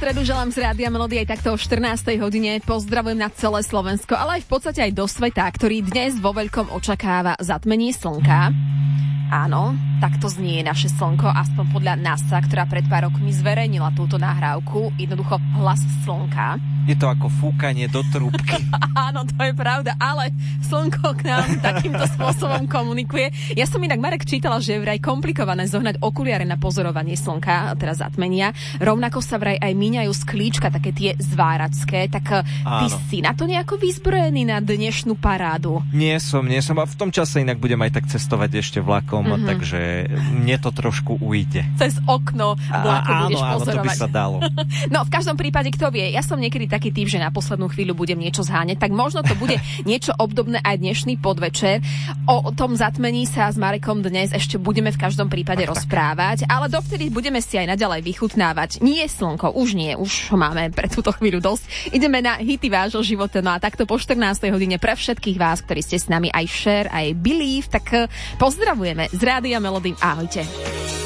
stredu želám z Rádia Melody aj takto o 14. hodine. Pozdravujem na celé Slovensko, ale aj v podstate aj do sveta, ktorý dnes vo veľkom očakáva zatmenie slnka. Áno, takto znie naše slnko, aspoň podľa NASA, ktorá pred pár rokmi zverejnila túto nahrávku. Jednoducho hlas slnka. Je to ako fúkanie do trúbky. Áno, to je pravda, ale slnko k nám takýmto spôsobom komunikuje. Ja som inak, Marek, čítala, že je vraj komplikované zohnať okuliare na pozorovanie slnka, teda zatmenia. Rovnako sa vraj aj míňajú sklíčka, také tie zváračské. Tak ty si na to nejako vyzbrojený na dnešnú parádu? Nie som. A v tom čase inak budem aj tak cestovať ešte vlakom, takže mne to trošku ujde. Cez okno vlaku budeš pozorovať. Áno, to by sa dalo. No, v každom prípade, kto vie, ja som niekedy taký typ, že na poslednú chvíľu budem niečo zháňať, tak možno to bude niečo obdobné aj dnešný podvečer. O tom zatmení sa s Marekom dnes ešte budeme v každom prípade rozprávať, ale dovtedy budeme si aj naďalej vychutnávať. Nie slnko, už nie, už ho máme pre túto chvíľu dosť. Ideme na hity vášho života, no a takto po 14. hodine pre všetkých vás, ktorí ste s nami aj Share, aj Believe, tak pozdravujeme z Rádia Melody. Ahojte.